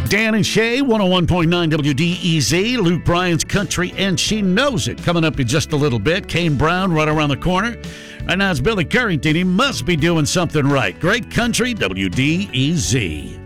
Dan and Shay, 101.9 WDEZ. Luke Bryan's Country, and She Knows It. Coming up in just a little bit. Kane Brown right around the corner. And now it's Billy Currington. He must be doing something right. Great Country, WDEZ.